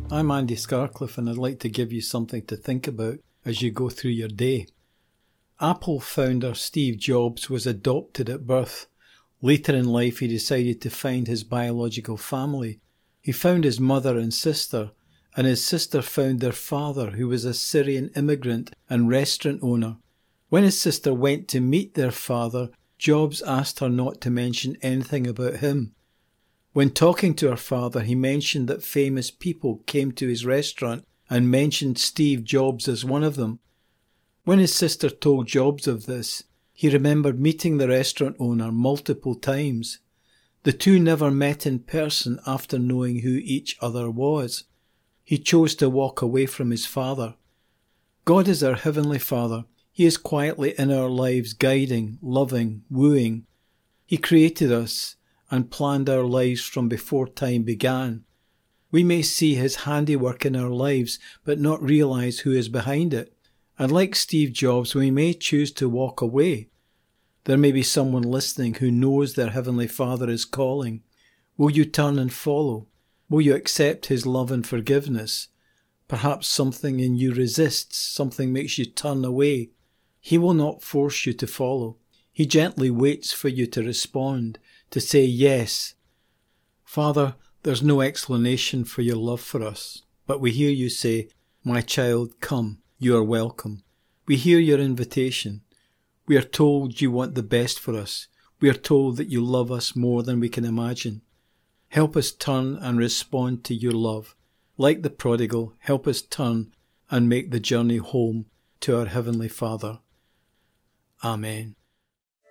I'm Andy Scarcliffe and I'd like to give you something to think about as you go through your day. Apple founder Steve Jobs was adopted at birth. Later in life he decided to find his biological family. He found his mother and sister, and his sister found their father, who was a Syrian immigrant and restaurant owner. When his sister went to meet their father, Jobs asked her not to mention anything about him. When talking to her father, he mentioned that famous people came to his restaurant and mentioned Steve Jobs as one of them. When his sister told Jobs of this, he remembered meeting the restaurant owner multiple times. The two never met in person after knowing who each other was. He chose to walk away from his father. God is our Heavenly Father. He is quietly in our lives, guiding, loving, wooing. He created us and planned our lives from before time began. We may see his handiwork in our lives, but not realize who is behind it. And like Steve Jobs, we may choose to walk away. There may be someone listening who knows their Heavenly Father is calling. Will you turn and follow? Will you accept his love and forgiveness? Perhaps something in you resists, something makes you turn away. He will not force you to follow. He gently waits for you to respond, to say yes. Father, there's no explanation for your love for us, but we hear you say, "My child, come, you are welcome." We hear your invitation. We are told you want the best for us. We are told that you love us more than we can imagine. Help us turn and respond to your love. Like the prodigal, help us turn and make the journey home to our Heavenly Father. Amen.